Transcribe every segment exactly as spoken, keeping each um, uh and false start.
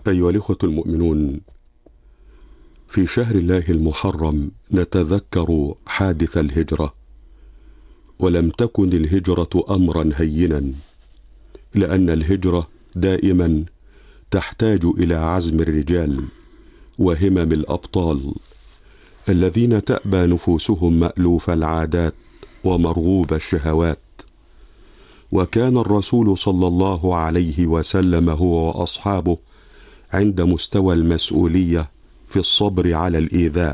أيها الإخوة المؤمنون، في شهر الله المحرم نتذكر حادث الهجرة، ولم تكن الهجرة أمرا هينا، لأن الهجرة دائما تحتاج إلى عزم الرجال وهمم الأبطال الذين تأبى نفوسهم مألوف العادات ومرغوب الشهوات. وكان الرسول صلى الله عليه وسلم هو وأصحابه عند مستوى المسؤولية في الصبر على الإيذاء.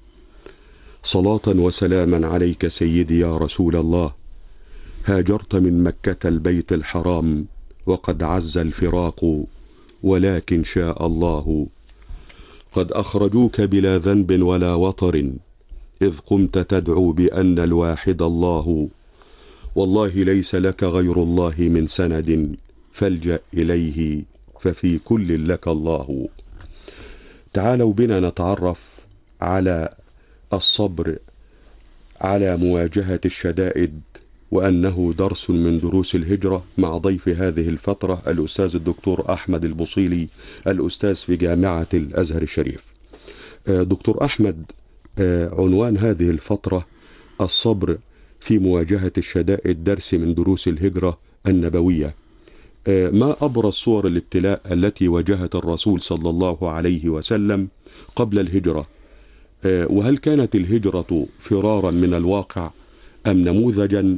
صلاة وسلاما عليك سيدي يا رسول الله. هاجرت من مكة البيت الحرام وقد عز الفراق، ولكن شاء الله قد أخرجوك بلا ذنب ولا وطر، إذ قمت تدعو بأن الواحد الله، والله ليس لك غير الله من سند، فالجأ إليه ففي كل لك الله. تعالوا بنا نتعرف على الصبر على مواجهة الشدائد، وأنه درس من دروس الهجرة، مع ضيف هذه الفترة الأستاذ الدكتور أحمد البوصيلي، الأستاذ في جامعة الأزهر الشريف. دكتور أحمد، عنوان هذه الفترة الصبر في مواجهة الشدائد، درس من دروس الهجرة النبوية. ما أبرز صور الابتلاء التي واجهت الرسول صلى الله عليه وسلم قبل الهجرة؟ وهل كانت الهجرة فرارا من الواقع أم نموذجا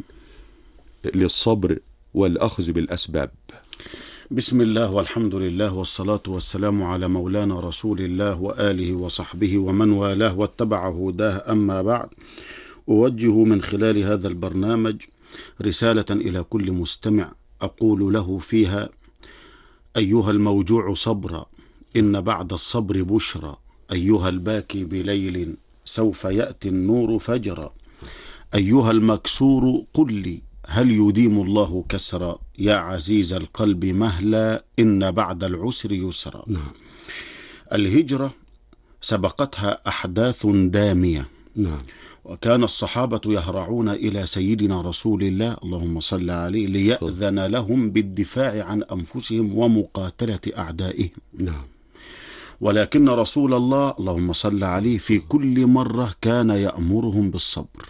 للصبر والأخذ بالأسباب؟ بسم الله والحمد لله والصلاة والسلام على مولانا رسول الله وآله وصحبه ومن والاه واتبع هداه، أما بعد. أوجه من خلال هذا البرنامج رسالة إلى كل مستمع، أقول له فيها: أيها الموجوع صبرا، إن بعد الصبر بشرى، أيها الباكي بليل سوف يأتي النور فجرا، أيها المكسور قل لي هل يديم الله كسرا، يا عزيز القلب مهلا إن بعد العسر يسرا. نعم. الهجرة سبقتها أحداث دامية. نعم. وكان الصحابة يهرعون إلى سيدنا رسول الله اللهم صل عليه ليأذن لهم بالدفاع عن أنفسهم ومقاتلة أعدائهم. نعم. ولكن رسول الله اللهم صل عليه في كل مرة كان يأمرهم بالصبر،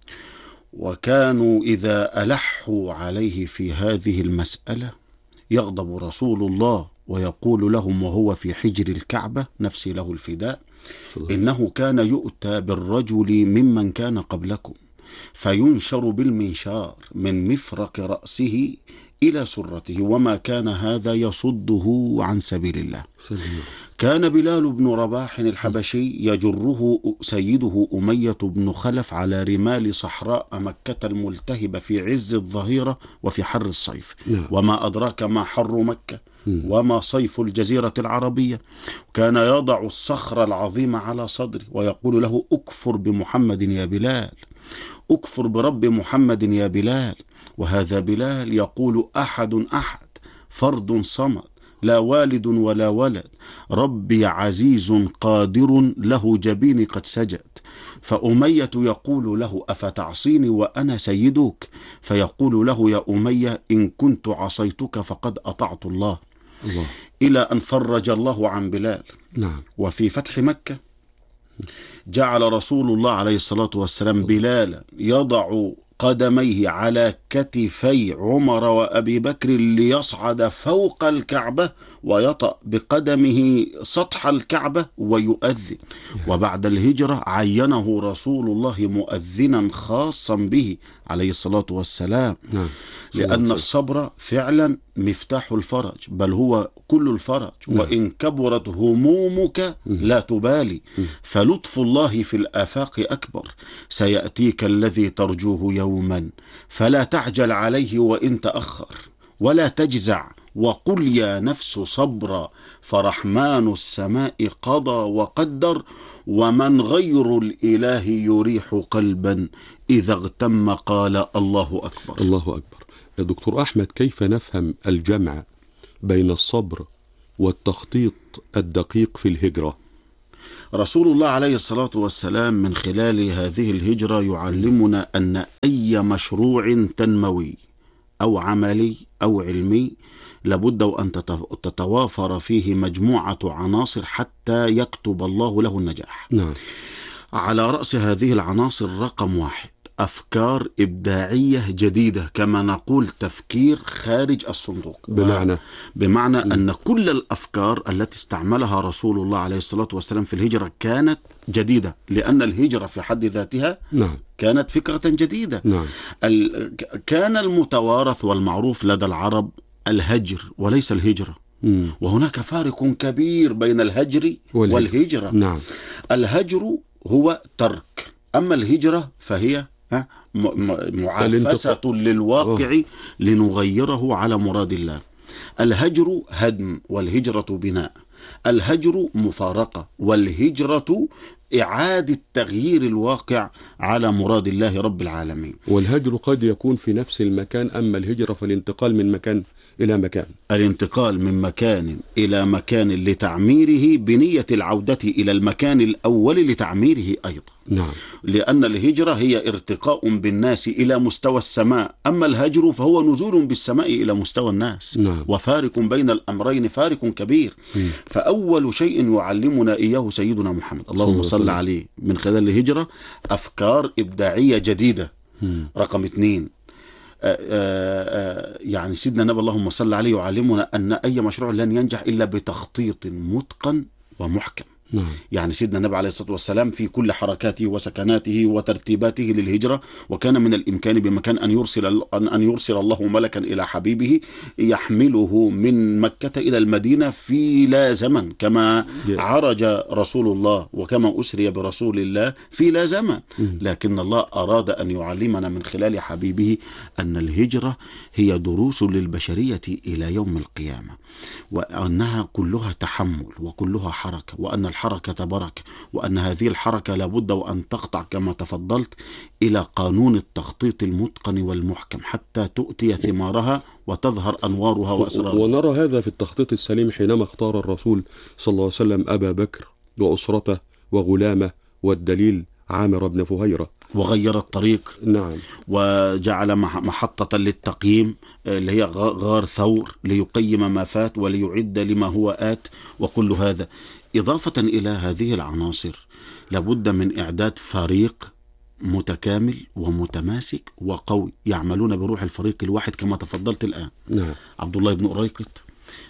وكانوا إذا ألحوا عليه في هذه المسألة يغضب رسول الله ويقول لهم وهو في حجر الكعبة نفسي له الفداء: إنه كان يؤتى بالرجل ممن كان قبلكم فينشر بالمنشار من مفرق رأسه إلى سرته، وما كان هذا يصده عن سبيل الله. كان بلال بن رباح الحبشي يجره سيده أمية بن خلف على رمال صحراء مكة الملتهبة في عز الظهيرة وفي حر الصيف. وما أدراك ما حر مكة وما صيف الجزيرة العربية. كان يضع الصخر العظيم على صدره ويقول له: أكفر بمحمد يا بلال، أكفر برب محمد يا بلال. وهذا بلال يقول: أحد أحد فرد صمد، لا والد ولا ولد، ربي عزيز قادر له جبين قد سجد. فأمية يقول له: أفتعصيني وأنا سيدك؟ فيقول له: يا أمية إن كنت عصيتك فقد أطعت الله. الله. إلى أن فرج الله عن بلال. نعم. وفي فتح مكة جعل رسول الله عليه الصلاة والسلام بلالا يضع قدميه على كتفي عمر وأبي بكر ليصعد فوق الكعبة ويطأ بقدمه سطح الكعبة ويؤذن. وبعد الهجرة عينه رسول الله مؤذنا خاصا به عليه الصلاة والسلام. نعم. لأن الصبر فعلا مفتاح الفرج، بل هو كل الفرج. نعم. وإن كبرت همومك لا تبالي، فلطف الله في الآفاق أكبر. سيأتيك الذي ترجوه يوما فلا تعجل عليه وإن تأخر، ولا تجزع وقل يا نفس صبرا، فرحمن السماء قضى وقدر، ومن غير الإله يريح قلبا إذا اغتم قال الله أكبر. الله أكبر. يا دكتور أحمد، كيف نفهم الجمع بين الصبر والتخطيط الدقيق في الهجرة؟ رسول الله عليه الصلاة والسلام من خلال هذه الهجرة يعلمنا أن أي مشروع تنموي أو عملي أو علمي لابد وأن تتوافر فيه مجموعة عناصر حتى يكتب الله له النجاح. نعم. على رأس هذه العناصر رقم واحد أفكار إبداعية جديدة، كما نقول تفكير خارج الصندوق. بمعنى بمعنى أن كل الأفكار التي استعملها رسول الله عليه الصلاة والسلام في الهجرة كانت جديدة، لأن الهجرة في حد ذاتها نعم. كانت فكرة جديدة. نعم. ال... كان المتوارث والمعروف لدى العرب الهجر وليس الهجرة. مم. وهناك فارق كبير بين الهجر والهجرة, والهجرة. نعم. الهجر هو ترك، أما الهجرة فهي معافسة للواقع أوه. لنغيره على مراد الله. الهجر هدم والهجرة بناء، الهجر مفارقة والهجرة إعادة تغيير الواقع على مراد الله رب العالمين. والهجر قد يكون في نفس المكان، أما الهجرة فالانتقال من مكان إلى مكان. الانتقال من مكان إلى مكان لتعميره بنية العودة إلى المكان الأول لتعميره أيضا. نعم. لأن الهجرة هي ارتقاء بالناس إلى مستوى السماء، أما الهجر فهو نزول بالسماء إلى مستوى الناس. نعم. وفارق بين الأمرين فارق كبير. م. فأول شيء يعلمنا إياه سيدنا محمد اللهم صل عليه من خلال الهجرة أفكار إبداعية جديدة. م. رقم اثنين آآ آآ يعني سيدنا النبي اللهم صل عليه يعلمنا أن أي مشروع لن ينجح إلا بتخطيط متقن ومحكم. نعم. يعني سيدنا النبي عليه الصلاة والسلام في كل حركاته وسكناته وترتيباته للهجرة، وكان من الإمكان بمكان أن يرسل أن يرسل الله ملكا إلى حبيبه يحمله من مكة إلى المدينة في لا زمن، كما عرج رسول الله وكما أسري برسول الله في لا زمن. لكن الله أراد أن يعلمنا من خلال حبيبه أن الهجرة هي دروس للبشرية إلى يوم القيامة، وأنها كلها تحمل وكلها حركة، وأن الحركة بركة، وأن هذه الحركة لابد وأن تقطع كما تفضلت إلى قانون التخطيط المتقن والمحكم حتى تؤتي ثمارها وتظهر أنوارها وأسرارها. ونرى هذا في التخطيط السليم حينما اختار الرسول صلى الله عليه وسلم أبا بكر وأسرته وغلامه والدليل عامر بن فهيرة، وغير الطريق. نعم. وجعل محطة للتقييم اللي هي غار ثور ليقيم ما فات وليعد لما هو آت، وكل هذا إضافة إلى هذه العناصر لابد من إعداد فريق متكامل ومتماسك وقوي يعملون بروح الفريق الواحد كما تفضلت الآن. نعم. عبد الله بن أريقط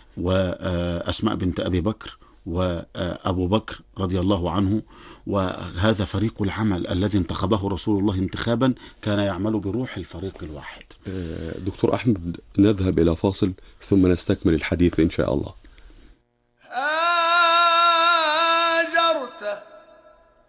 وأسماء بنت أبي بكر وأبو بكر رضي الله عنه، وهذا فريق العمل الذي انتخبه رسول الله انتخابا كان يعمل بروح الفريق الواحد. دكتور أحمد، نذهب إلى فاصل ثم نستكمل الحديث إن شاء الله. هاجرت